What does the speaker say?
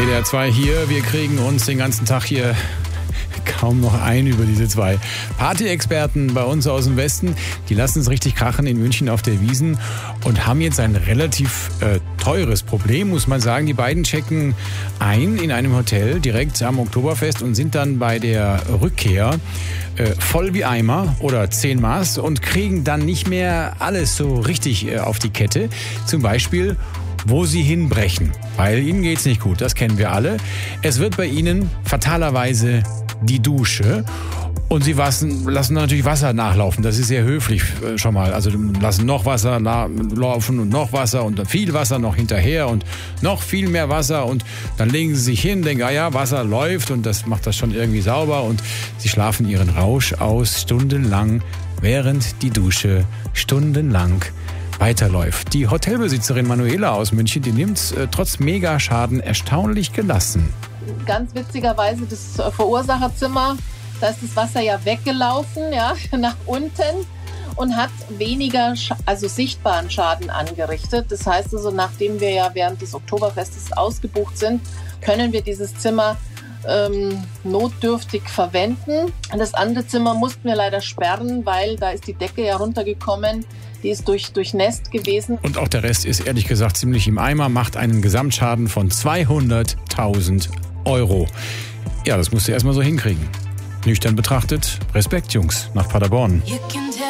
WDR 2 hier, wir kriegen uns den ganzen Tag hier kaum noch ein über diese zwei Party-Experten bei uns aus dem Westen. Die lassen es richtig krachen in München auf der Wiesn und haben jetzt ein relativ teures Problem, muss man sagen. Die beiden checken ein in einem Hotel direkt am Oktoberfest und sind dann bei der Rückkehr voll wie Eimer oder 10 Maß und kriegen dann nicht mehr alles so richtig auf die Kette. Zum Beispiel, wo sie hinbrechen, weil ihnen geht's nicht gut, das kennen wir alle. Es wird bei ihnen fatalerweise die Dusche und sie lassen natürlich Wasser nachlaufen. Das ist sehr höflich schon mal. Also lassen noch Wasser laufen und noch Wasser und dann viel Wasser noch hinterher und noch viel mehr Wasser und dann legen sie sich hin, denken, ja, Wasser läuft und das macht das schon irgendwie sauber und sie schlafen ihren Rausch aus stundenlang, während die Dusche stundenlang weiterläuft. Die Hotelbesitzerin Manuela aus München, die nimmt trotz Megaschaden erstaunlich gelassen. Ganz witzigerweise das Verursacherzimmer, da ist das Wasser ja weggelaufen, ja, nach unten und hat weniger, sichtbaren Schaden angerichtet. Das heißt also, nachdem wir ja während des Oktoberfestes ausgebucht sind, können wir dieses Zimmer notdürftig verwenden. Das andere Zimmer mussten wir leider sperren, weil da ist die Decke ja runtergekommen. Die ist durchnässt gewesen. Und auch der Rest ist ehrlich gesagt ziemlich im Eimer, macht einen Gesamtschaden von 200.000 Euro. Ja, das musst du erstmal so hinkriegen. Nüchtern betrachtet, Respekt, Jungs, nach Paderborn.